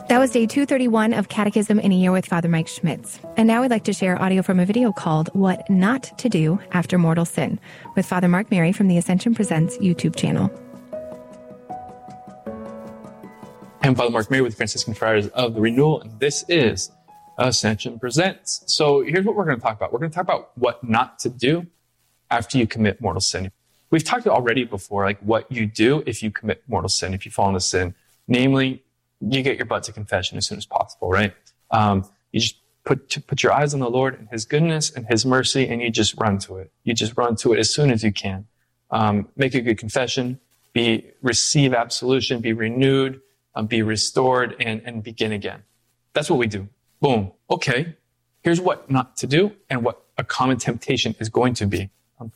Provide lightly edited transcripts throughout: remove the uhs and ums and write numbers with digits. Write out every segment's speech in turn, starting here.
That was day 231 of Catechism in a Year with Father Mike Schmitz. And now we'd like to share audio from a video called What Not to Do After Mortal Sin with Father Mark Mary from the Ascension Presents YouTube channel. I'm Father Mark Mary with Franciscan Friars of the Renewal, and this is Ascension Presents. So here's what we're going to talk about. We're going to talk about what not to do after you commit mortal sin. We've talked already before, like what you do if you commit mortal sin, if you fall into sin. Namely, you get your butt to confession as soon as possible, right? You just put your eyes on the Lord and His goodness and His mercy, and you just run to it. You just run to it as soon as you can. Make a good confession, receive absolution, be renewed, be restored, and begin again. That's what we do. Boom. Okay. Here's what not to do and what a common temptation is going to be.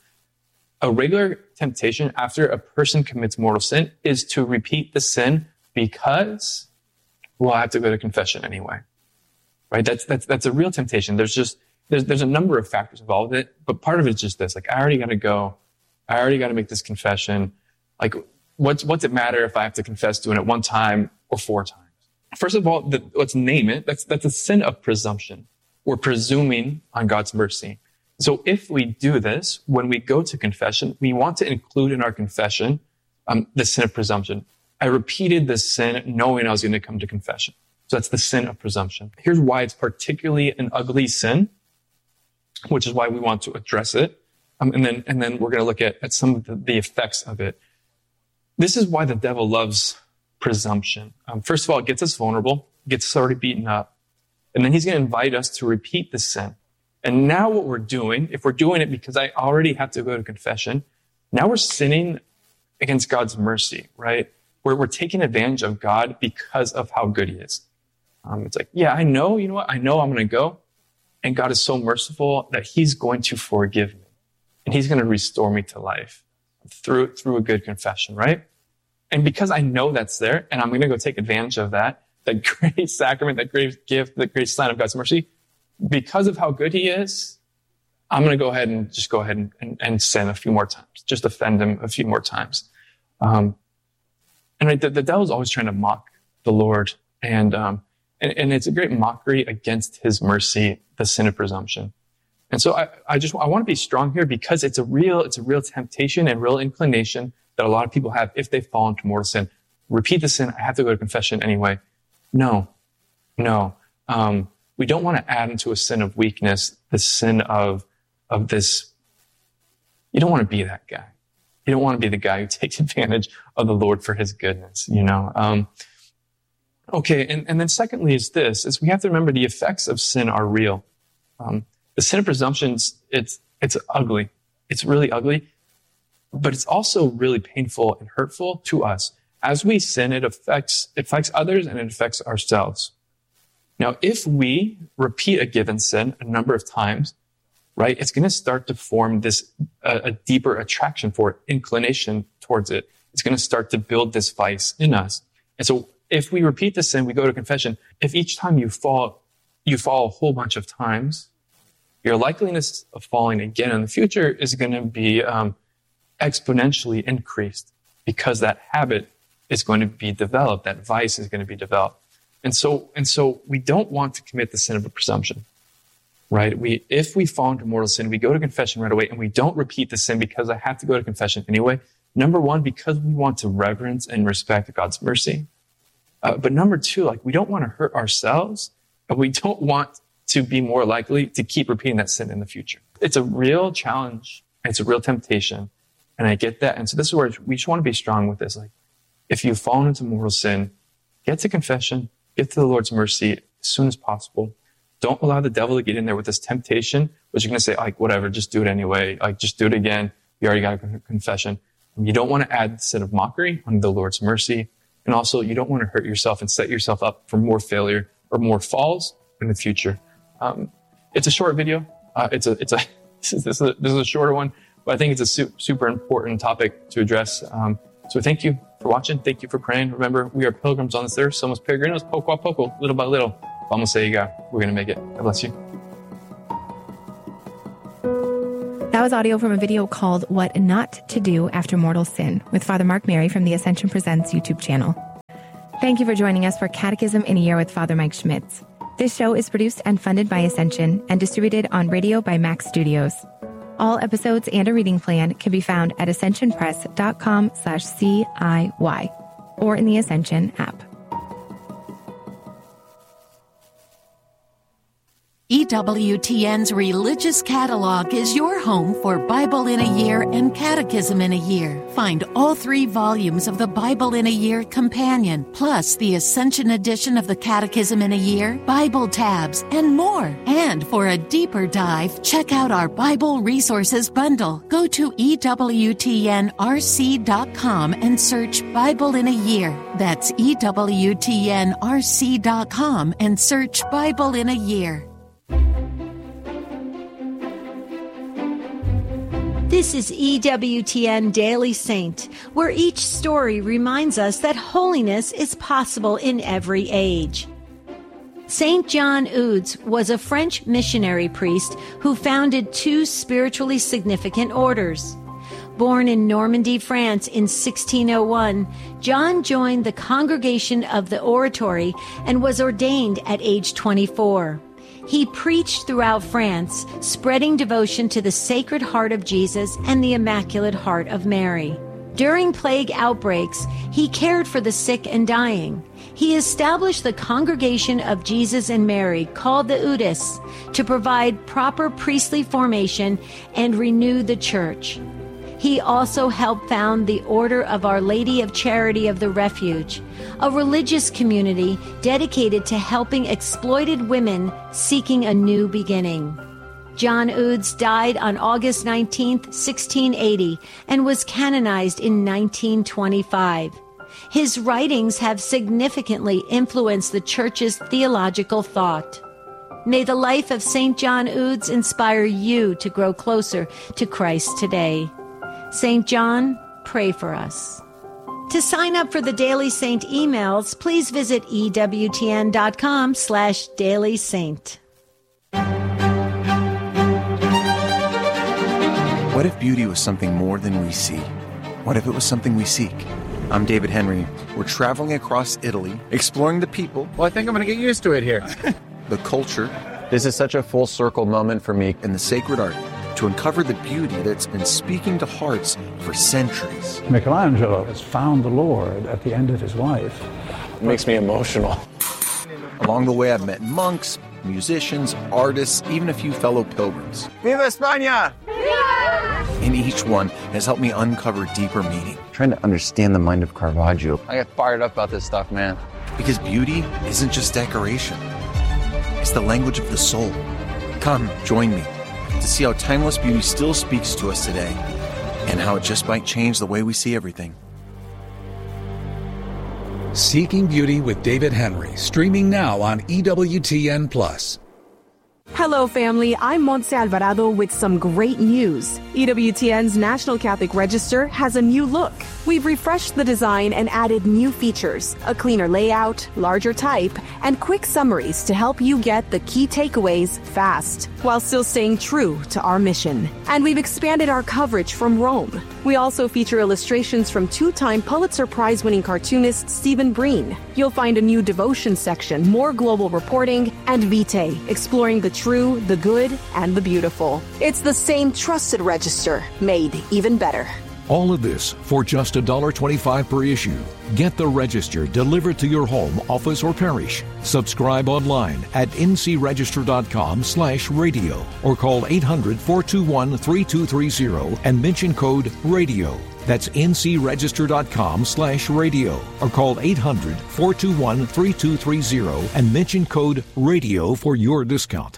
A regular temptation after a person commits mortal sin is to repeat the sin because, well, I have to go to confession anyway, right? That's a real temptation. There's a number of factors involved in it, but part of it is just this, like, I already got to go. I already got to make this confession. Like, what's it matter if I have to confess doing it one time or 4 times? First of all, let's name it. That's a sin of presumption. We're presuming on God's mercy. So if we do this, when we go to confession, we want to include in our confession the sin of presumption. I repeated this sin knowing I was going to come to confession. So that's the sin of presumption. Here's why it's particularly an ugly sin, which is why we want to address it. And then we're going to look at some of the effects of it. This is why the devil loves presumption. First of all, it gets us vulnerable, gets us already beaten up. And then he's going to invite us to repeat the sin. And now what we're doing, if we're doing it because I already have to go to confession, now we're sinning against God's mercy, right? We're taking advantage of God because of how good He is. It's like, yeah, I know, you know what? I know I'm going to go. And God is so merciful that He's going to forgive me. And He's going to restore me to life through a good confession, right? And because I know that's there, and I'm going to go take advantage of that great sacrament, that great gift, the great sign of God's mercy, because of how good He is, I'm going to go ahead and sin a few more times, just offend Him a few more times. And the devil's always trying to mock the Lord, and it's a great mockery against His mercy, the sin of presumption. And so I want to be strong here because it's a real temptation and real inclination that a lot of people have if they fall into mortal sin. Repeat the sin. I have to go to confession anyway. No. We don't want to add into a sin of weakness, the sin of this. You don't want to be that guy. You don't want to be the guy who takes advantage of the Lord for His goodness, you know. Okay, and then secondly is we have to remember the effects of sin are real. The sin of presumptions, it's ugly. It's really ugly, but it's also really painful and hurtful to us. As we sin, it affects others and it affects ourselves. Now, if we repeat a given sin a number of times, right, it's going to start to form a deeper attraction for it, inclination towards it. It's going to start to build this vice in us. And so if we repeat the sin, we go to confession. If each time you fall a whole bunch of times, your likeliness of falling again in the future is going to be exponentially increased because that habit is going to be developed. That vice is going to be developed. And so we don't want to commit the sin of a presumption. Right? If we fall into mortal sin, we go to confession right away and we don't repeat the sin because I have to go to confession anyway. Number one, because we want to reverence and respect God's mercy. But number two, like, we don't want to hurt ourselves and we don't want to be more likely to keep repeating that sin in the future. It's a real challenge. It's a real temptation. And I get that. And so this is where we just want to be strong with this. Like, if you've fallen into mortal sin, get to confession, get to the Lord's mercy as soon as possible. Don't allow the devil to get in there with this temptation, which you're going to say, like, whatever, just do it anyway. Like, just do it again. You already got a confession. You don't want to add the sin of mockery on the Lord's mercy. And also, you don't want to hurt yourself and set yourself up for more failure or more falls in the future. It's a short video. This is a shorter one, but I think it's a super important topic to address. So thank you for watching. Thank you for praying. Remember, we are pilgrims on this earth. Somos peregrinos, poco a poco, little by little. Vamos a llegar. We're going to make it. God bless you. That was audio from a video called What Not to Do After Mortal Sin with Father Mark Mary from the Ascension Presents YouTube channel. Thank you for joining us for Catechism in a Year with Father Mike Schmitz. This show is produced and funded by Ascension and distributed on radio by Max Studios. All episodes and a reading plan can be found at ascensionpress.com/CIY or in the Ascension app. EWTN's Religious Catalog is your home for Bible in a Year and Catechism in a Year. Find all 3 volumes of the Bible in a Year Companion, plus the Ascension edition of the Catechism in a Year, Bible tabs, and more. And for a deeper dive, check out our Bible Resources Bundle. Go to EWTNRC.com and search Bible in a Year. That's EWTNRC.com and search Bible in a Year. This is EWTN Daily Saint, where each story reminds us that holiness is possible in every age. Saint John Eudes was a French missionary priest who founded 2 spiritually significant orders. Born in Normandy, France in 1601, John joined the Congregation of the Oratory and was ordained at age 24. He preached throughout France, spreading devotion to the Sacred Heart of Jesus and the Immaculate Heart of Mary. During plague outbreaks, he cared for the sick and dying. He established the Congregation of Jesus and Mary, called the Eudes, to provide proper priestly formation and renew the Church. He also helped found the Order of Our Lady of Charity of the Refuge, a religious community dedicated to helping exploited women seeking a new beginning. John Eudes died on August 19, 1680, and was canonized in 1925. His writings have significantly influenced the Church's theological thought. May the life of St. John Eudes inspire you to grow closer to Christ today. St. John, pray for us. To sign up for the Daily Saint emails, please visit EWTN.com/Daily Saint. What if beauty was something more than we see? What if it was something we seek? I'm David Henry. We're traveling across Italy, exploring the people. Well, I think I'm going to get used to it here. The culture. This is such a full circle moment for me. And the sacred art, to uncover the beauty that's been speaking to hearts for centuries. Michelangelo has found the Lord at the end of his life. It makes me emotional. Along the way, I've met monks, musicians, artists, even a few fellow pilgrims. Viva España! And each one has helped me uncover deeper meaning. Trying to understand the mind of Caravaggio. I get fired up about this stuff, man. Because beauty isn't just decoration. It's the language of the soul. Come, join me to see how timeless beauty still speaks to us today and how it just might change the way we see everything. Seeking Beauty with David Henry, streaming now on EWTN+. Hello, family. I'm Montse Alvarado with some great news. EWTN's National Catholic Register has a new look. We've refreshed the design and added new features, a cleaner layout, larger type, and quick summaries to help you get the key takeaways fast, while still staying true to our mission. And we've expanded our coverage from Rome. We also feature illustrations from 2-time Pulitzer Prize-winning cartoonist Stephen Breen. You'll find a new devotion section, more global reporting, and Vitae, exploring the true, the good, and the beautiful. It's the same trusted register, made even better. All of this for just $1.25 per issue. Get the Register delivered to your home, office, or parish. Subscribe online at ncregister.com/radio or call 800-421-3230 and mention code RADIO. That's ncregister.com/radio or call 800-421-3230 and mention code RADIO for your discount.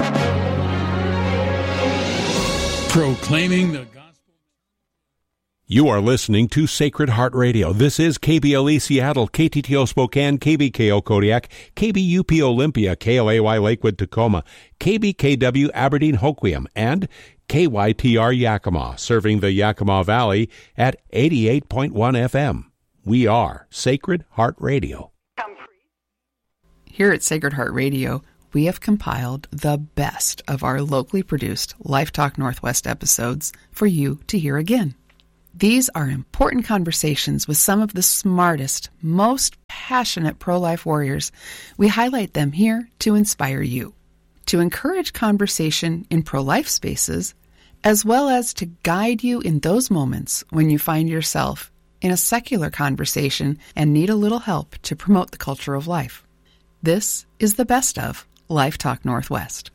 Proclaiming the gospel. You are listening to Sacred Heart Radio. This is KBLE Seattle, KTTO Spokane, KBKO Kodiak, KBUP Olympia, KLAY Lakewood Tacoma, KBKW Aberdeen Hoquiam, and KYTR Yakima, serving the Yakima Valley at 88.1 FM. We are Sacred Heart Radio. Here at Sacred Heart Radio, we have compiled the best of our locally produced Life Talk Northwest episodes for you to hear again. These are important conversations with some of the smartest, most passionate pro-life warriors. We highlight them here to inspire you, to encourage conversation in pro-life spaces, as well as to guide you in those moments when you find yourself in a secular conversation and need a little help to promote the culture of life. This is the best of Life Talk Northwest.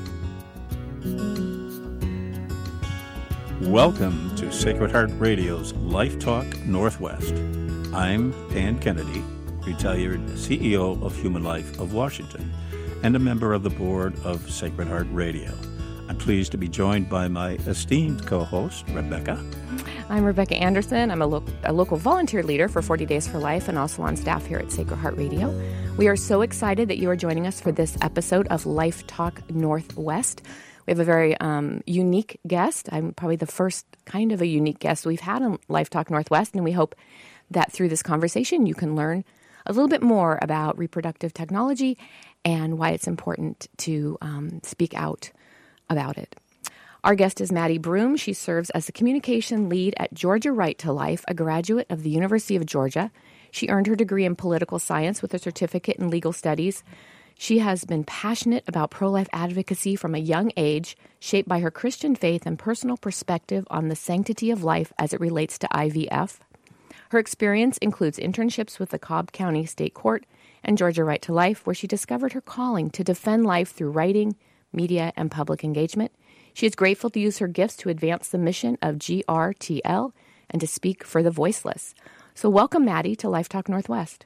Welcome to Sacred Heart Radio's Life Talk Northwest. I'm Dan Kennedy, retired CEO of Human Life of Washington and a member of the board of Sacred Heart Radio. I'm pleased to be joined by my esteemed co-host, Rebecca. I'm Rebecca Anderson. I'm a local volunteer leader for 40 Days for Life and also on staff here at Sacred Heart Radio. We are so excited that you are joining us for this episode of Life Talk Northwest. We have a very unique guest. I'm probably the first kind of a unique guest we've had on Life Talk Northwest, and we hope that through this conversation you can learn a little bit more about reproductive technology and why it's important to speak out about it. Our guest is Maddie Broom. She serves as the communication lead at Georgia Right to Life, a graduate of the University of Georgia. She earned her degree in political science with a certificate in legal studies. She has been passionate about pro-life advocacy from a young age, shaped by her Christian faith and personal perspective on the sanctity of life as it relates to IVF. Her experience includes internships with the Cobb County State Court and Georgia Right to Life, where she discovered her calling to defend life through writing, media, and public engagement. She is grateful to use her gifts to advance the mission of GRTL and to speak for the voiceless. So welcome, Maddie, to Life Talk Northwest.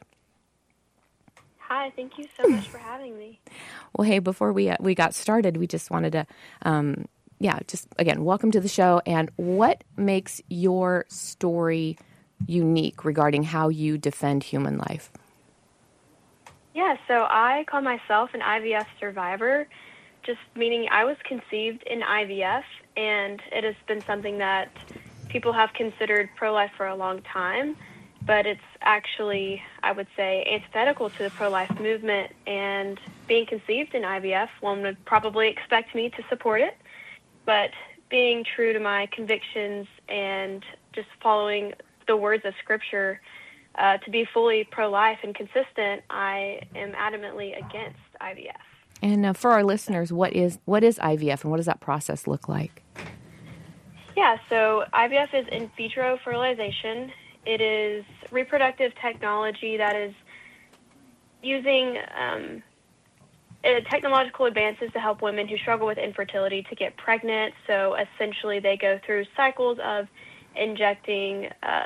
Hi, thank you so much for having me. Well, hey, before we got started, we just wanted to, again, welcome to the show. And what makes your story unique regarding how you defend human life? Yeah, so I call myself an IVF survivor, just meaning I was conceived in IVF, and it has been something that people have considered pro-life for a long time. But it's actually, I would say, antithetical to the pro-life movement, and being conceived in IVF, one would probably expect me to support it, but being true to my convictions and just following the words of Scripture, to be fully pro-life and consistent, I am adamantly against IVF. And for our listeners, what is IVF and what does that process look like? Yeah, so IVF is in vitro fertilization. It is reproductive technology that is using technological advances to help women who struggle with infertility to get pregnant. So essentially they go through cycles of injecting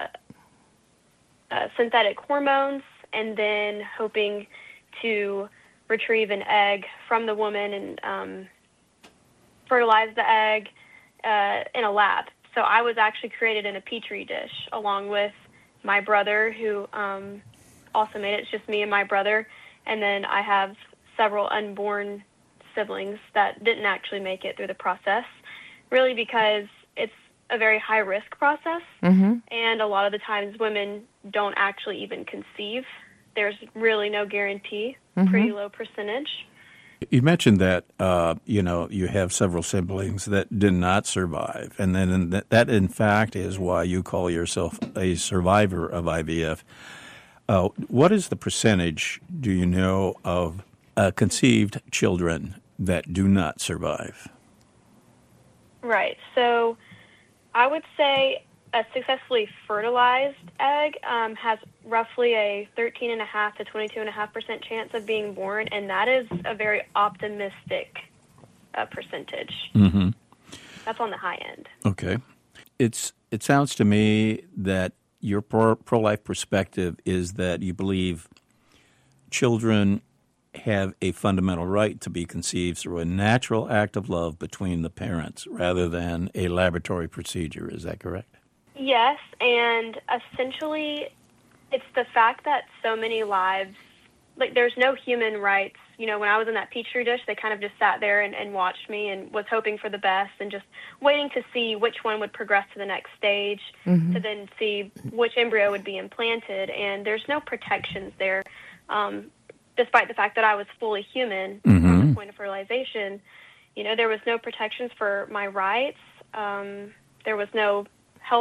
synthetic hormones and then hoping to retrieve an egg from the woman and fertilize the egg in a lab. So I was actually created in a Petri dish along with my brother, who also made it. It's just me and my brother. And then I have several unborn siblings that didn't actually make it through the process, really because it's a very high-risk process. Mm-hmm. And a lot of the times women don't actually even conceive. There's really no guarantee, pretty low percentage. You mentioned that, you have several siblings that did not survive, and then that, in fact, is why you call yourself a survivor of IVF. What is the percentage, do you know, of conceived children that do not survive? Right. So I would say a successfully fertilized egg has roughly a 13.5% to 22.5% chance of being born, and that is a very optimistic percentage. Mm-hmm. That's on the high end. Okay. It sounds to me that your pro-life perspective is that you believe children have a fundamental right to be conceived through a natural act of love between the parents rather than a laboratory procedure. Is that correct? Yes, and essentially it's the fact that so many lives, like there's no human rights. When I was in that Petri dish, they kind of just sat there and watched me and was hoping for the best and just waiting to see which one would progress to the next stage, to then see which embryo would be implanted. And there's no protections there, despite the fact that I was fully human at the point of fertilization. There was no protections for my rights. There was no health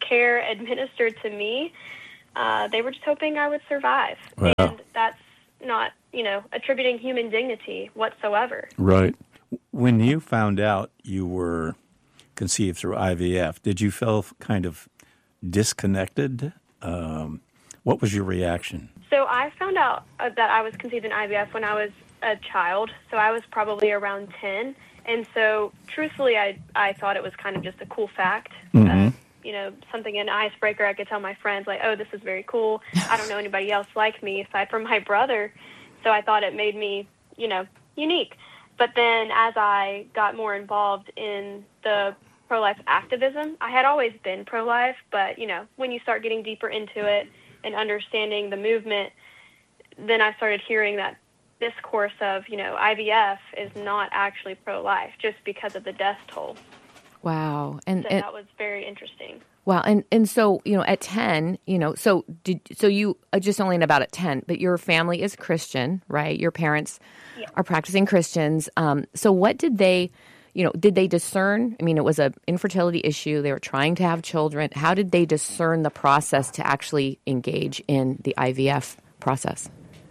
care administered to me, they were just hoping I would survive. Wow. And that's not, attributing human dignity whatsoever. Right. When you found out you were conceived through IVF, did you feel kind of disconnected? What was your reaction? So I found out that I was conceived in IVF when I was a child, so I was probably around 10. And so, truthfully, I thought it was kind of just a cool fact. Something, an icebreaker. I could tell my friends, like, oh, this is very cool. I don't know anybody else like me aside from my brother. So I thought it made me, unique. But then as I got more involved in the pro-life activism, I had always been pro-life, but, when you start getting deeper into it and understanding the movement, then I started hearing that discourse of, IVF is not actually pro-life just because of the death toll. Wow. And that was very interesting. Wow. And so, at 10, so you just only about at 10, but your family is Christian, right? Your parents are practicing Christians. So what did they discern? I mean, it was an infertility issue. They were trying to have children. How did they discern the process to actually engage in the IVF process?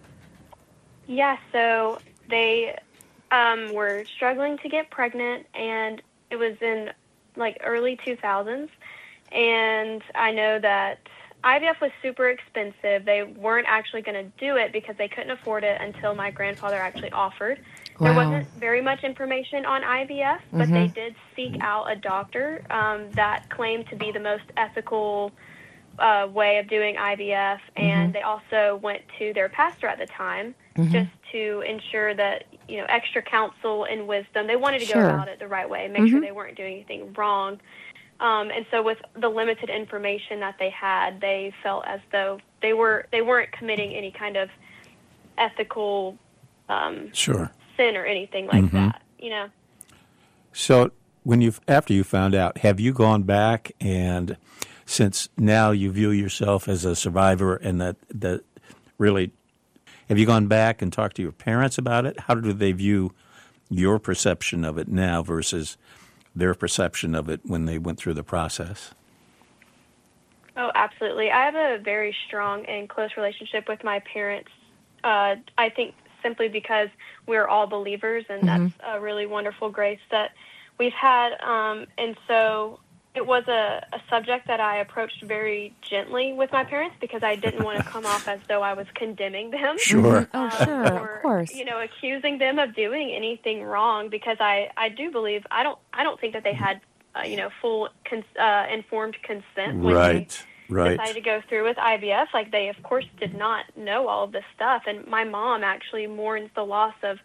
Yeah, so they were struggling to get pregnant, and it was in early 2000s. And I know that IVF was super expensive. They weren't actually going to do it because they couldn't afford it until my grandfather actually offered. Wow. There wasn't very much information on IVF, but they did seek out a doctor that claimed to be the most ethical way of doing IVF, and they also went to their pastor at the time just to ensure that, extra counsel and wisdom. They wanted to go about it the right way, make sure they weren't doing anything wrong. And so with the limited information that they had, they felt as though they weren't committing any kind of ethical sin or anything like that, So after you found out, have you gone back, and since now you view yourself as a survivor, and that really, have you gone back and talked to your parents about it? How do they view your perception of it now versus their perception of it when they went through the process? Oh, absolutely. I have a very strong and close relationship with my parents. I think simply because we're all believers, and that's a really wonderful grace that we've had. And so it was a subject that I approached very gently with my parents because I didn't want to come off as though I was condemning them. Sure. Oh, sure, or, of course. Accusing them of doing anything wrong, because I do believe, I don't think that they had, full informed consent when they decided to go through with IVF. Like, they, of course, did not know all of this stuff. And my mom actually mourns the loss of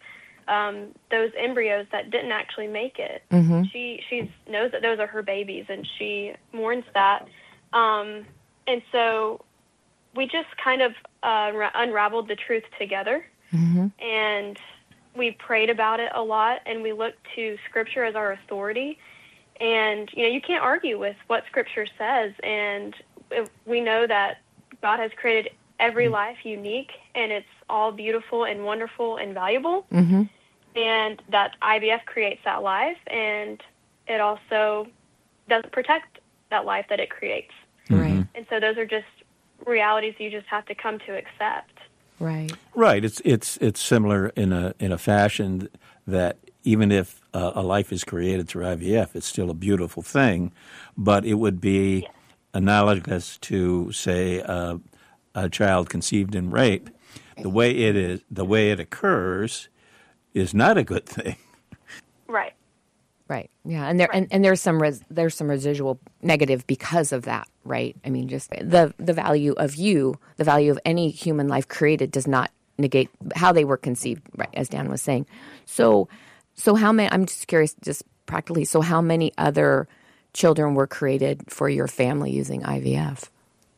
those embryos that didn't actually make it. She knows that those are her babies, and she mourns that. And so we just kind of unraveled the truth together, and we prayed about it a lot, and we looked to Scripture as our authority. And, you can't argue with what Scripture says, and we know that God has created every life unique, and it's all beautiful and wonderful and valuable. And that IVF creates that life, and it also does protect that life that it creates. Right. And so those are just realities you just have to come to accept. Right. Right. It's similar in a fashion that even if a life is created through IVF, it's still a beautiful thing, but it would be analogous to, say, a child conceived in rape. The way it occurs is not a good thing. Right. Right. Yeah, and there's some residual negative because of that, right? I mean, just the value of the value of any human life created does not negate how they were conceived, right? As Dan was saying. So how many? I'm just curious, just practically. So how many other children were created for your family using IVF?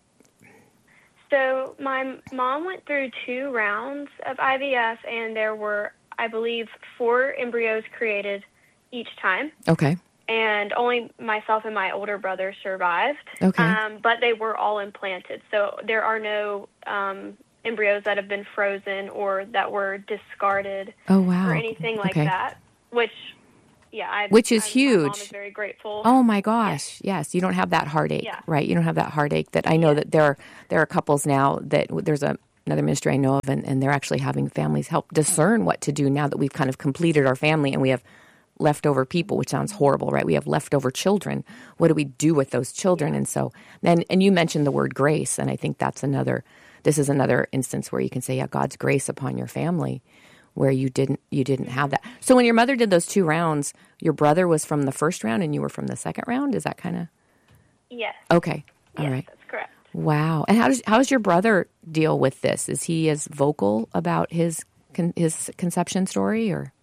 So my mom went through 2 rounds of IVF, and there were, I believe, 4 embryos created each time. Okay. And only myself and my older brother survived. Okay. But they were all implanted. So there are no embryos that have been frozen or that were discarded or anything like that, which which is my huge. mom is very grateful. Oh my gosh, yes. You don't have that heartache, right? You don't have that heartache that I know that there are couples now that there's another ministry I know of, and they're actually having families help discern what to do now that we've kind of completed our family and we have leftover people, which sounds horrible, right? We have leftover children. What do we do with those children? And so then, and you mentioned the word grace, and I think this is another instance where you can say, yeah, God's grace upon your family, where you didn't have that. So when your mother did those 2 rounds, your brother was from the first round and you were from the second round? Is that kind of? Yes. Okay. All right. That's correct. Wow. And how does your brother deal with this? Is he as vocal about his conception story, or?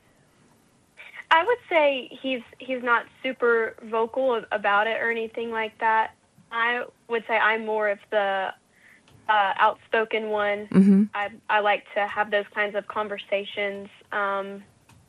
I would say he's not super vocal about it or anything like that. I would say I'm more of the outspoken one. Mm-hmm. I like to have those kinds of conversations and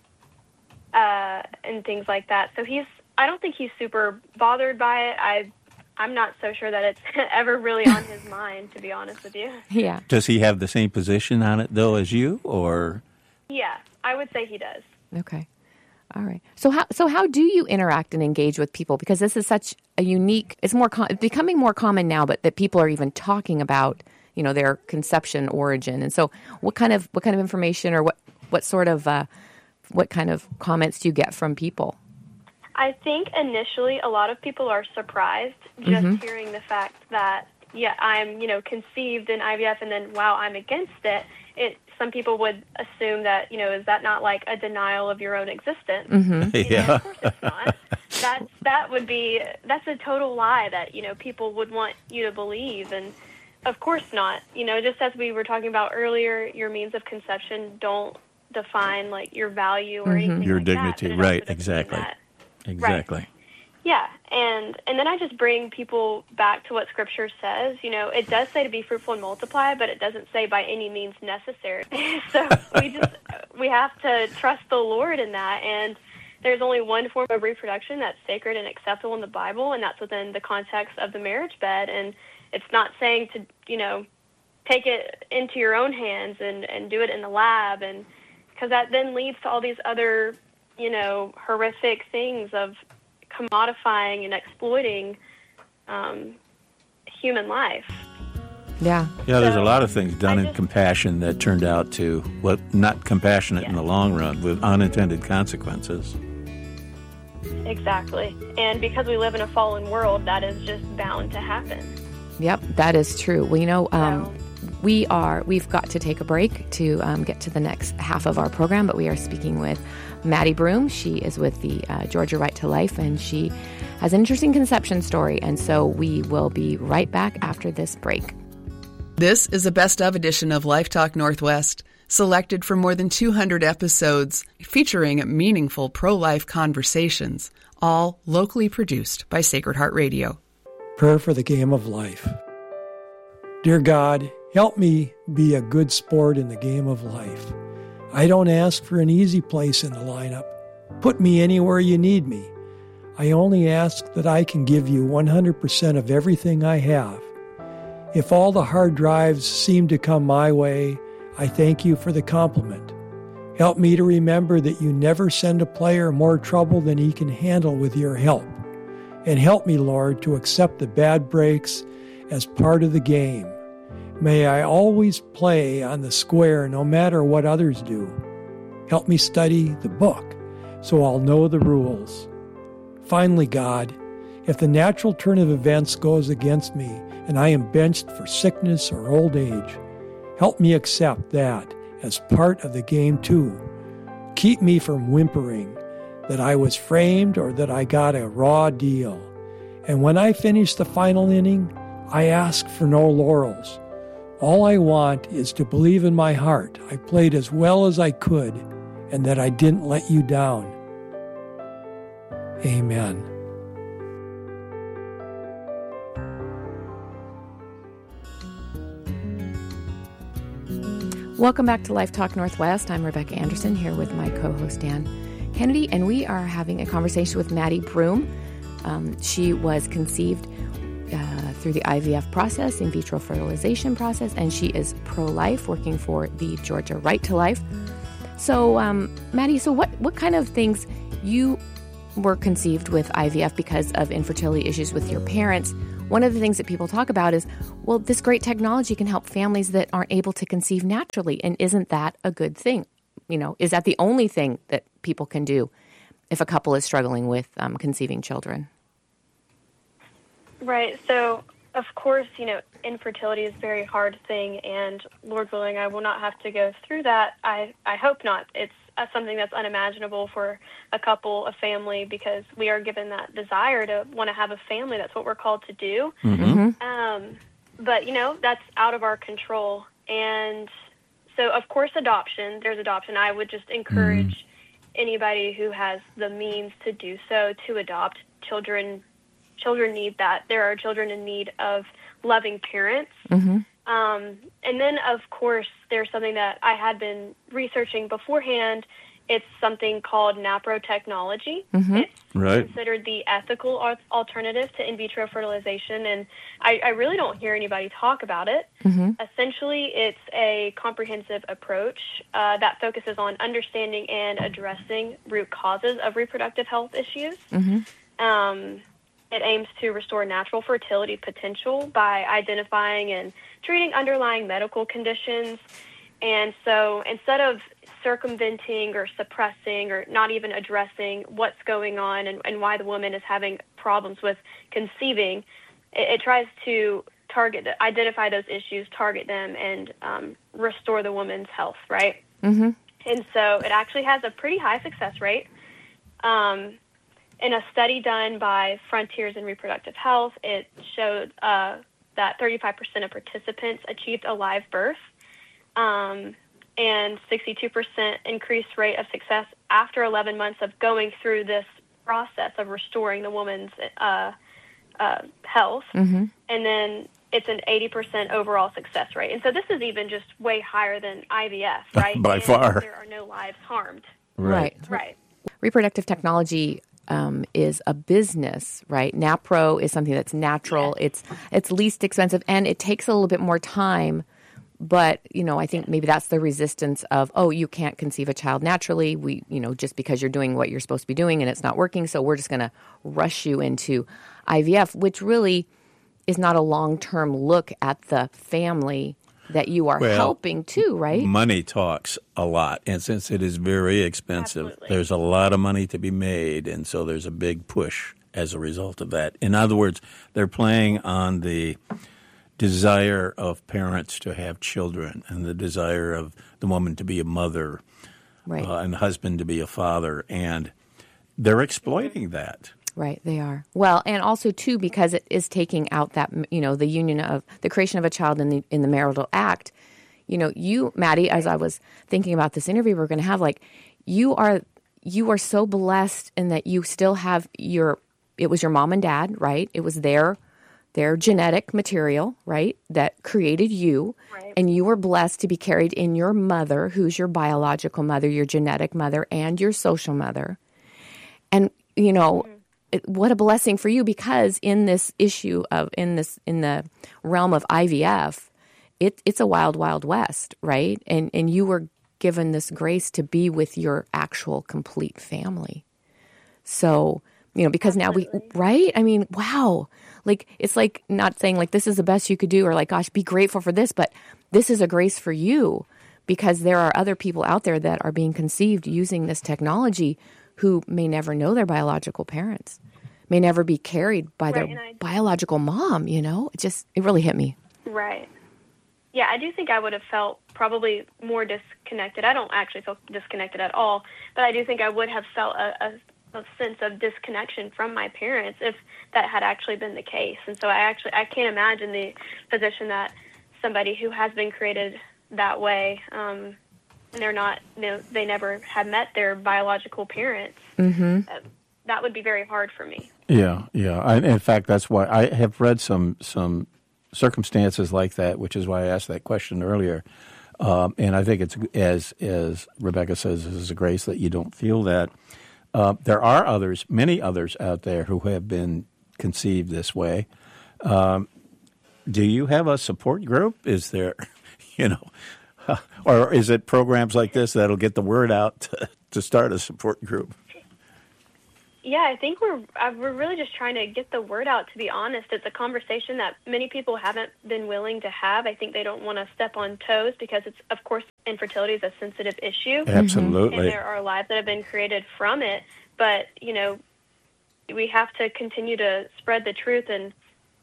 things like that. So I don't think he's super bothered by it. I'm not so sure that it's ever really on his mind, to be honest with you. Yeah. Does he have the same position on it, though, as you, or? Yeah, I would say he does. Okay. All right. So how do you interact and engage with people? Because this is such a unique, it's becoming more common now, but that people are even talking about, their conception origin. And so what kind of information or what kind of comments do you get from people? I think initially a lot of people are surprised just hearing the fact that, I'm, conceived in IVF and then, wow, I'm against it. Some people would assume that, is that not like a denial of your own existence? Mm-hmm. Yeah. Of course it's not. That's a total lie that, people would want you to believe. And of course not. Just as we were talking about earlier, your means of conception don't define like your value or anything your like dignity, that. Right, exactly. Exactly. Right. Yeah, and then I just bring people back to what Scripture says. It does say to be fruitful and multiply, but it doesn't say by any means necessary. So we have to trust the Lord in that. And there's only one form of reproduction that's sacred and acceptable in the Bible, and that's within the context of the marriage bed. And it's not saying to take it into your own hands and do it in the lab, and because that then leads to all these other horrific things of commodifying and exploiting human life. Yeah. Yeah, there's a lot of things done in compassion that turned out to, not compassionate in the long run, with unintended consequences. Exactly. And because we live in a fallen world, that is just bound to happen. Yep, that is true. Well, we've got to take a break to get to the next half of our program, but we are speaking with Maddie Broom. She is with the Georgia Right to Life, and she has an interesting conception story. And so we will be right back after this break. This is a best of edition of Life Talk Northwest, selected from more than 200 episodes featuring meaningful pro-life conversations, all locally produced by Sacred Heart Radio. Prayer for the game of life. Dear God, help me be a good sport in the game of life. I don't ask for an easy place in the lineup. Put me anywhere you need me. I only ask that I can give you 100% of everything I have. If all the hard drives seem to come my way, I thank you for the compliment. Help me to remember that you never send a player more trouble than he can handle with your help. And help me, Lord, to accept the bad breaks as part of the game. May I always play on the square no matter what others do. Help me study the book so I'll know the rules. Finally, God, if the natural turn of events goes against me and I am benched for sickness or old age, help me accept that as part of the game too. Keep me from whimpering that I was framed or that I got a raw deal. And when I finish the final inning, I ask for no laurels. All I want is to believe in my heart I played as well as I could and that I didn't let you down. Amen. Welcome back to Life Talk Northwest. I'm Rebecca Anderson here with my co-host Dan Kennedy, and we are having a conversation with Maddie Broom. She was conceived through the IVF process, in vitro fertilization process, and she is pro-life, working for the Georgia Right to Life. So, Maddie, so what kind of things you were conceived with IVF because of infertility issues with your parents, one of the things that people talk about is, well, this great technology can help families that aren't able to conceive naturally. And isn't that a good thing? Is that the only thing that people can do if a couple is struggling with conceiving children? Right. So, of course, infertility is a very hard thing, and Lord willing, I will not have to go through that. I hope not. It's something that's unimaginable for a couple, a family, because we are given that desire to want to have a family. That's what we're called to do. Mm-hmm. But, that's out of our control. And so, of course, there's adoption. I would just encourage anybody who has the means to do so to adopt. Children need that. There are children in need of loving parents. Mm-hmm. And then, of course, there's something that I had been researching beforehand. It's something called NAPRO technology. Mm-hmm. It's considered the ethical alternative to in vitro fertilization, and I really don't hear anybody talk about it. Mm-hmm. Essentially, it's a comprehensive approach that focuses on understanding and addressing root causes of reproductive health issues. Mm-hmm. It aims to restore natural fertility potential by identifying and treating underlying medical conditions. And so instead of circumventing or suppressing or not even addressing what's going on and why the woman is having problems with conceiving, it tries to identify those issues, target them, and restore the woman's health, right? Mm-hmm. And so it actually has a pretty high success rate. In a study done by Frontiers in Reproductive Health, it showed that 35% of participants achieved a live birth, and 62% increased rate of success after 11 months of going through this process of restoring the woman's health. Mm-hmm. And then it's an 80% overall success rate. And so this is even just way higher than IVF, right? By far. There are no lives harmed. Right. Reproductive technology is a business, right? NAPRO is something that's natural. Yes. It's least expensive, and it takes a little bit more time. But, I think maybe that's the resistance of, you can't conceive a child naturally. We, just because you're doing what you're supposed to be doing and it's not working. So we're just going to rush you into IVF, which really is not a long-term look at the family that you are helping too, right? Money talks a lot. And since it is very expensive, there's a lot of money to be made. And so there's a big push as a result of that. In other words, they're playing on the desire of parents to have children and the desire of the woman to be a mother, right, and the husband to be a father. And they're exploiting that. Right, they are. Well, and also, too, because it is taking out that, the union of the creation of a child in the marital act. You, Maddie, as I was thinking about this interview we're going to have, you are so blessed in that you still have it was your mom and dad, right? It was their genetic material, right, that created you. Right. And you were blessed to be carried in your mother, who's your biological mother, your genetic mother, and your social mother. And, what a blessing for you, because in this issue in the realm of IVF, it's a wild, wild west, right? And you were given this grace to be with your actual complete family. So, because Absolutely. now right? I mean, wow. It's not saying this is the best you could do, or gosh, be grateful for this, but this is a grace for you, because there are other people out there that are being conceived using this technology who may never know their biological parents, may never be carried by their biological mom, It really hit me. Right. Yeah, I do think I would have felt probably more disconnected. I don't actually feel disconnected at all, but I do think I would have felt a sense of disconnection from my parents if that had actually been the case. And so I can't imagine the position that somebody who has been created that way, and they're not, they never have met their biological parents. Mm-hmm. That would be very hard for me. Yeah. In fact, that's why I have read some circumstances like that, which is why I asked that question earlier. And I think it's, as Rebecca says, this is a grace that you don't feel that. There are many others out there who have been conceived this way. Do you have a support group? Is there, or is it programs like this that'll get the word out to start a support group? Yeah, I think we're really just trying to get the word out, to be honest. It's a conversation that many people haven't been willing to have. I think they don't want to step on toes because it's, of course, infertility is a sensitive issue. Absolutely. And there are lives that have been created from it. But, you know, we have to continue to spread the truth, and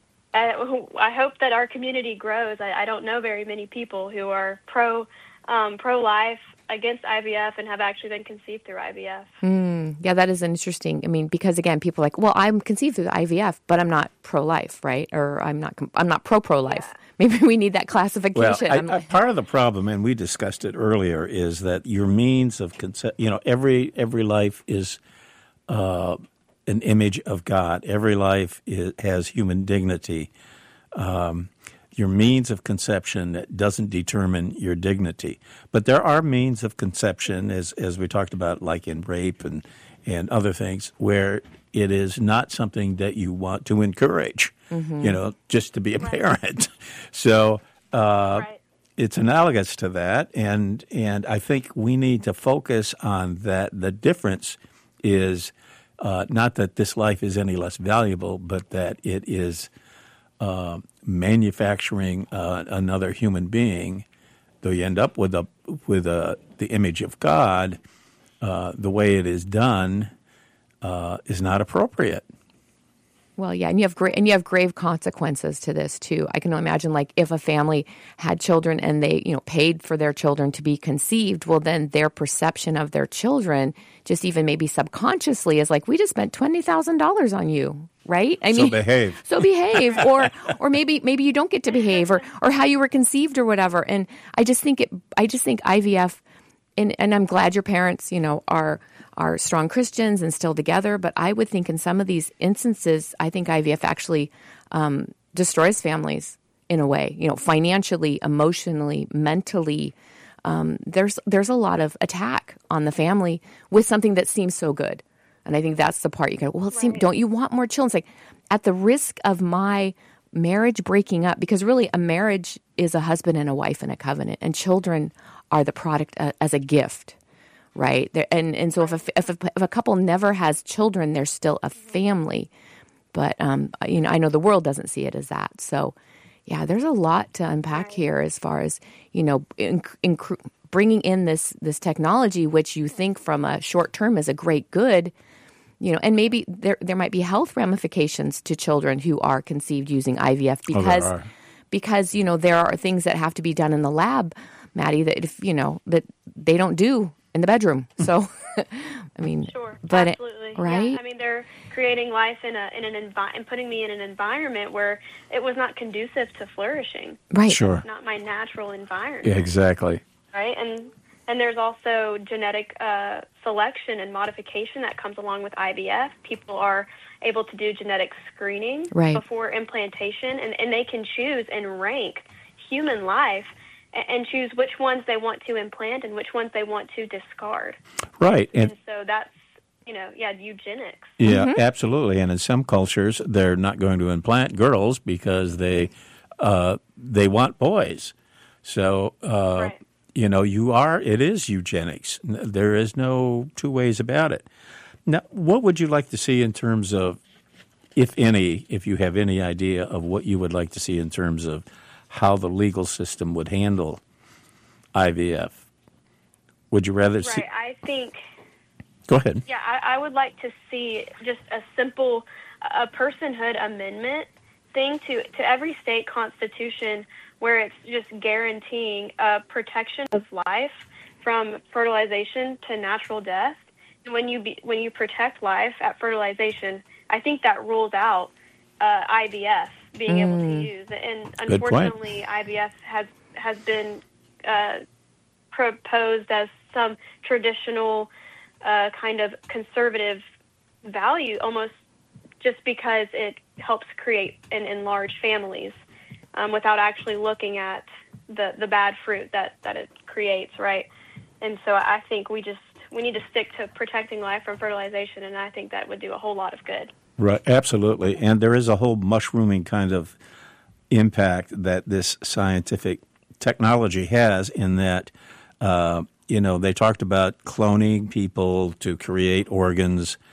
I hope that our community grows. I don't know very many people who are pro-life, against IVF, and have actually been conceived through IVF. Yeah, that is interesting. I mean, because again, people are like, well, I'm conceived through the IVF, but I'm not pro-life, right? Or I'm not pro-life. Yeah. Maybe we need that classification. Well, part of the problem, and we discussed it earlier, is that your means of every life is an image of God. Every life has human dignity. Your means of conception doesn't determine your dignity. But there are means of conception, as we talked about, like in rape and other things, where it is not something that you want to encourage, just to be a parent. So it's analogous to that, and I think we need to focus on that. The difference is not that this life is any less valuable, but that it is manufacturing another human being, though you end up with the image of God. The way it is done is not appropriate. Well, yeah, and you have grave consequences to this too. I can imagine, like, if a family had children and they, paid for their children to be conceived, well, then their perception of their children, just even maybe subconsciously, is like, we just spent $20,000 on you, right? I mean, so behave, or maybe you don't get to behave, or how you were conceived or whatever. And I just think IVF, and I'm glad your parents, are strong Christians and still together. But I would think in some of these instances, I think IVF actually destroys families in a way, financially, emotionally, mentally. There's a lot of attack on the family with something that seems so good. And I think that's the part you go, well, don't you want more children? It's like, at the risk of my marriage breaking up, because really a marriage is a husband and a wife in a covenant, and children are the product as a gift. Right. And so if a couple never has children, they're still a family. But, I know the world doesn't see it as that. So, yeah, there's a lot to unpack here as far as, bringing in this technology, which you think from a short term is a great good, and maybe there might be health ramifications to children who are conceived using IVF because there are things that have to be done in the lab, Maddie, that that they don't do in the bedroom. So, I mean, sure, but absolutely, right? Yeah. I mean, they're creating life in and putting me in an environment where it was not conducive to flourishing. Right. Sure. It's not my natural environment. Yeah, exactly. Right, and there's also genetic selection and modification that comes along with IVF. People are able to do genetic screening before implantation, and they can choose and rank human life and choose which ones they want to implant and which ones they want to discard. Right. And so that's, eugenics. Yeah, absolutely. And in some cultures, they're not going to implant girls because they want boys. So, it is eugenics. There is no two ways about it. Now, what would you like to see in terms of, if you have any idea of what you would like to see in terms of how the legal system would handle IVF? Would you rather see? Right, I think. Go ahead. Yeah, I would like to see just a simple personhood amendment thing to every state constitution where it's just guaranteeing protection of life from fertilization to natural death. And when you protect life at fertilization, I think that rules out IVF being able to use. And unfortunately, IVF has been proposed as some traditional kind of conservative value, almost just because it helps create and enlarge families without actually looking at the bad fruit that it creates, right? And so I think we need to stick to protecting life from fertilization, and I think that would do a whole lot of good. Right, absolutely. And there is a whole mushrooming kind of impact that this scientific technology has in that, they talked about cloning people to create organs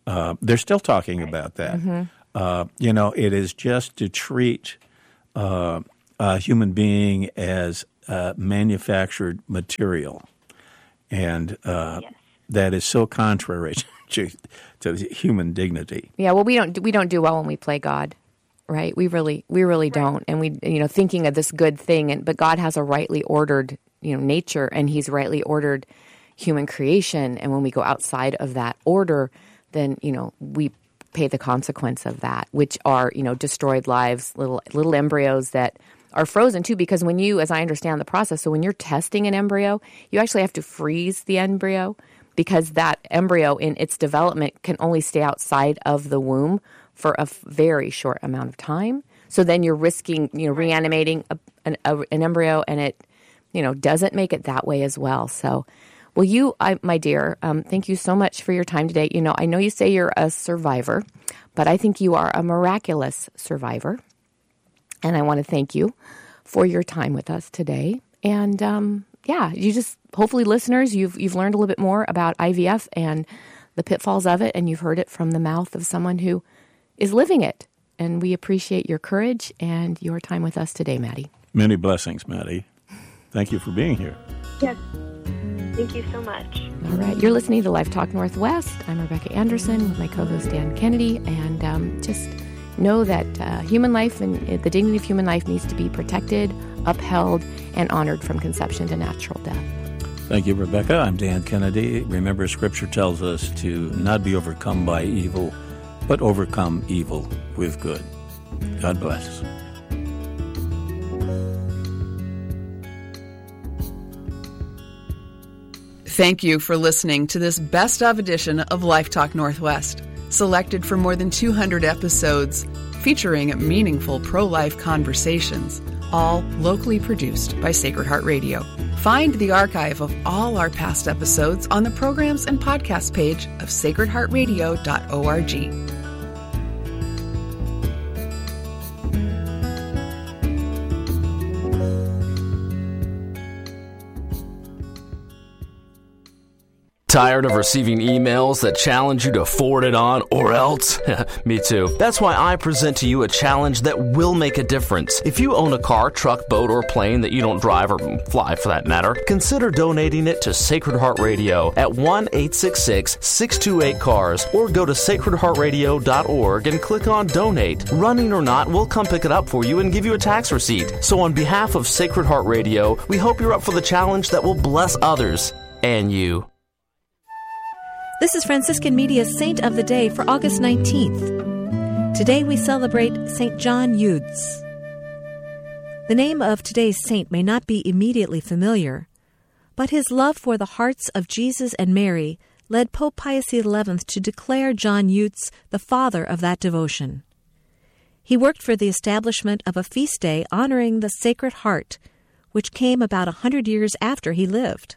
They're still talking about that. It is just to treat a human being as manufactured material, and that is so contrary to human dignity. Yeah, well, we don't do well when we play God, right? We really don't, and we thinking of this good thing, but God has a rightly ordered nature, and He's rightly ordered human creation, and when we go outside of that order, then we pay the consequence of that, which are destroyed lives, little embryos that are frozen too, because when you, as I understand the process, so when you're testing an embryo, you actually have to freeze the embryo, because that embryo in its development can only stay outside of the womb for a very short amount of time. So then you're risking, reanimating an embryo, and it, doesn't make it that way as well. So, well, my dear, thank you so much for your time today. I know you say you're a survivor, but I think you are a miraculous survivor. And I want to thank you for your time with us today. And you just, hopefully listeners, you've learned a little bit more about IVF and the pitfalls of it, and you've heard it from the mouth of someone who is living it. And we appreciate your courage and your time with us today, Maddie. Many blessings, Maddie. Thank you for being here. Yes. Thank you so much. All right. You're listening to Life Talk Northwest. I'm Rebecca Anderson with my co-host Dan Kennedy. And just know that human life and the dignity of human life needs to be protected, upheld, and honored from conception to natural death. Thank you, Rebecca. I'm Dan Kennedy. Remember, Scripture tells us to not be overcome by evil, but overcome evil with good. God bless. Thank you for listening to this best of edition of Life Talk Northwest, selected from more than 200 episodes featuring meaningful pro-life conversations, all locally produced by Sacred Heart Radio. Find the archive of all our past episodes on the programs and podcast page of sacredheartradio.org. Tired of receiving emails that challenge you to forward it on or else? Me too. That's why I present to you a challenge that will make a difference. If you own a car, truck, boat, or plane that you don't drive or fly for that matter, consider donating it to Sacred Heart Radio at 1-866-628-CARS or go to sacredheartradio.org and click on Donate. Running or not, we'll come pick it up for you and give you a tax receipt. So on behalf of Sacred Heart Radio, we hope you're up for the challenge that will bless others and you. This is Franciscan Media's Saint of the Day for August 19th. Today we celebrate St. John Eudes. The name of today's saint may not be immediately familiar, but his love for the hearts of Jesus and Mary led Pope Pius XI to declare John Eudes the father of that devotion. He worked for the establishment of a feast day honoring the Sacred Heart, which came about 100 years after he lived.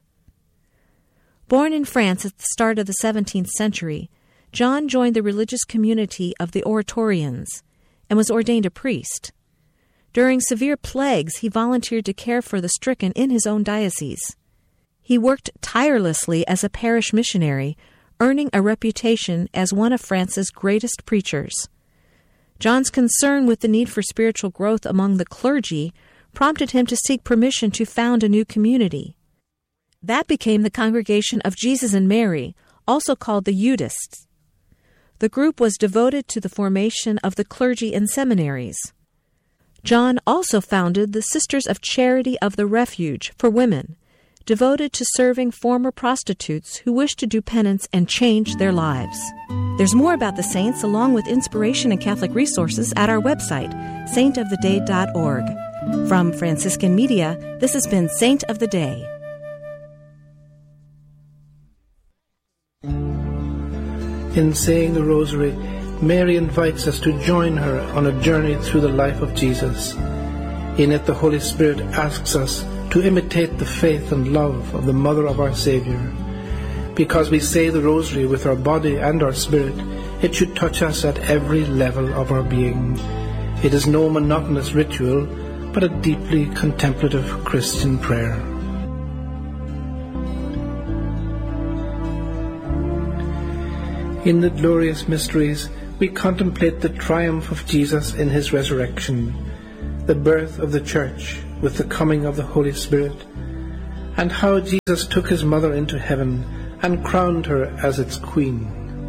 Born in France at the start of the 17th century, John joined the religious community of the Oratorians and was ordained a priest. During severe plagues, he volunteered to care for the stricken in his own diocese. He worked tirelessly as a parish missionary, earning a reputation as one of France's greatest preachers. John's concern with the need for spiritual growth among the clergy prompted him to seek permission to found a new community. That became the Congregation of Jesus and Mary, also called the Eudists. The group was devoted to the formation of the clergy in seminaries. John also founded the Sisters of Charity of the Refuge for women, devoted to serving former prostitutes who wished to do penance and change their lives. There's more about the saints along with inspiration and Catholic resources at our website, saintoftheday.org. From Franciscan Media, this has been Saint of the Day. In saying the Rosary, Mary invites us to join her on a journey through the life of Jesus. In it, the Holy Spirit asks us to imitate the faith and love of the Mother of our Savior. Because we say the Rosary with our body and our spirit, it should touch us at every level of our being. It is no monotonous ritual, but a deeply contemplative Christian prayer. In the glorious mysteries, we contemplate the triumph of Jesus in his resurrection, the birth of the Church with the coming of the Holy Spirit, and how Jesus took his mother into heaven and crowned her as its queen.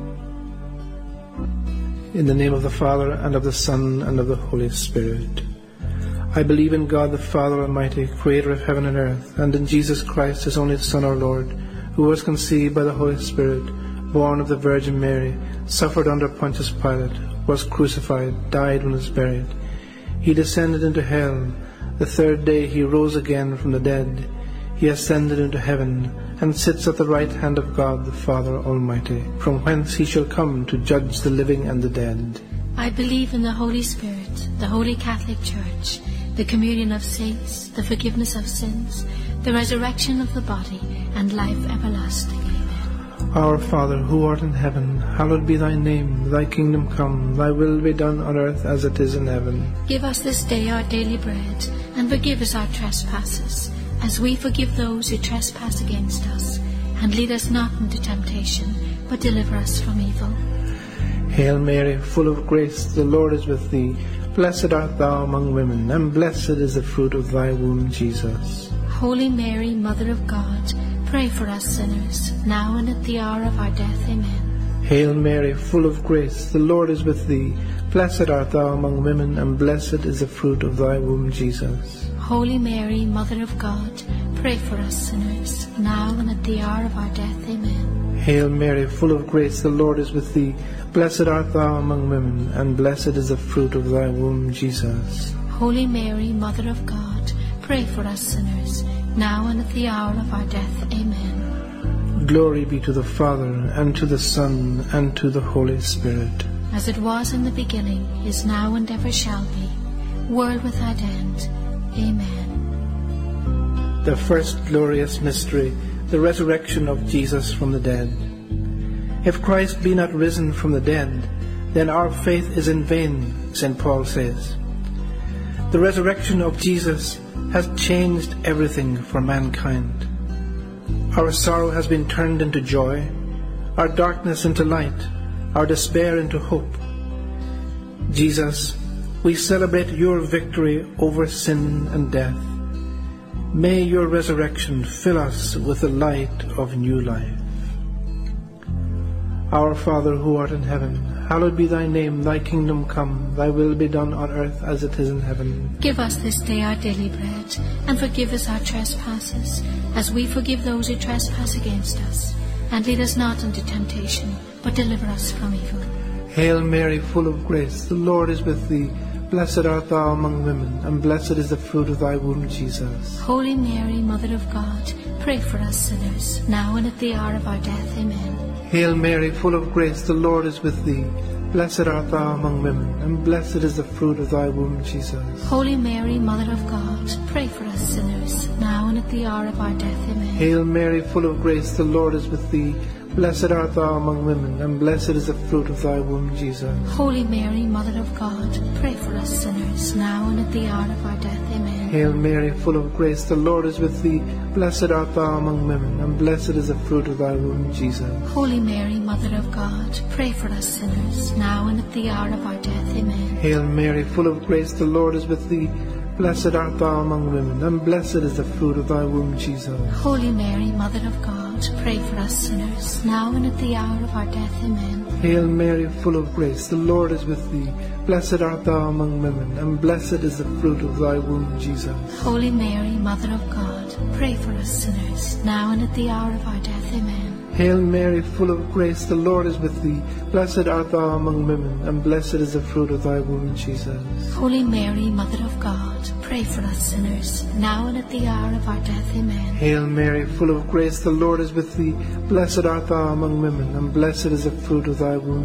In the name of the Father, and of the Son, and of the Holy Spirit. I believe in God the Father Almighty, creator of heaven and earth, and in Jesus Christ, his only Son, our Lord, who was conceived by the Holy Spirit, born of the Virgin Mary, suffered under Pontius Pilate, was crucified, died, and was buried. He descended into hell. The third day he rose again from the dead. He ascended into heaven, and sits at the right hand of God the Father Almighty, from whence he shall come to judge the living and the dead. I believe in the Holy Spirit, the Holy Catholic Church, the communion of saints, the forgiveness of sins, the resurrection of the body, and life everlasting. Amen. Our Father, who art in heaven, hallowed be thy name. Thy kingdom come, thy will be done on earth as it is in heaven. Give us this day our daily bread, and forgive us our trespasses, as we forgive those who trespass against us. And lead us not into temptation, but deliver us from evil. Hail Mary, full of grace, the Lord is with thee. Blessed art thou among women, and blessed is the fruit of thy womb, Jesus. Holy Mary, Mother of God, pray for us sinners, now and at the hour of our death. Amen. Hail Mary, full of grace, the Lord is with thee. Blessed art thou among women, and blessed is the fruit of thy womb, Jesus. Holy Mary, Mother of God, pray for us sinners, now and at the hour of our death. Amen. Hail Mary, full of grace, the Lord is with thee. Blessed art thou among women, and blessed is the fruit of thy womb, Jesus. Holy Mary, Mother of God, pray for us sinners, now and at the hour of our death. Amen. Glory be to the Father, and to the Son, and to the Holy Spirit. As it was in the beginning, is now, and ever shall be, world without end. Amen. The first glorious mystery, the resurrection of Jesus from the dead. If Christ be not risen from the dead, then our faith is in vain, St. Paul says. The resurrection of Jesus has changed everything for mankind. Our sorrow has been turned into joy, our darkness into light, our despair into hope. Jesus, we celebrate your victory over sin and death. May your resurrection fill us with the light of new life. Our Father, who art in heaven, hallowed be thy name. Thy kingdom come, thy will be done on earth as it is in heaven. Give us this day our daily bread, and forgive us our trespasses, as we forgive those who trespass against us. And lead us not into temptation, but deliver us from evil. Hail Mary, full of grace, the Lord is with thee. Blessed art thou among women, and blessed is the fruit of thy womb, Jesus. Holy Mary, Mother of God, pray for us sinners, now and at the hour of our death. Amen. Hail Mary, full of grace, the Lord is with thee. Blessed art thou among women, and blessed is the fruit of thy womb, Jesus. Holy Mary, Mother of God, pray for us sinners, now and at the hour of our death. Amen. Hail Mary, full of grace, the Lord is with thee. Blessed art thou among women, and blessed is the fruit of thy womb, Jesus. Holy Mary, Mother of God, pray for us sinners, now and at the hour of our death. Amen. Hail Mary, full of grace, the Lord is with thee. Blessed art thou among women, and blessed is the fruit of thy womb, Jesus. Holy Mary, Mother of God, pray for us sinners, now and at the hour of our death. Amen. Hail Mary, full of grace, the Lord is with thee. Blessed art thou among women, and blessed is the fruit of thy womb, Jesus. Holy Mary, Mother of God, pray for us sinners, now and at the hour of our death. Amen. Hail Mary, full of grace, the Lord is with thee. Blessed art thou among women, and blessed is the fruit of thy womb, Jesus. Holy Mary, Mother of God, pray for us sinners, now and at the hour of our death. Amen. Hail Mary, full of grace, the Lord is with thee. Blessed art thou among women, and blessed is the fruit of thy womb, Jesus. Holy Mary, Mother of God, pray for us sinners, now and at the hour of our death. Amen. Hail Mary, full of grace, the Lord is with thee. Blessed art thou among women, and blessed is the fruit of thy womb,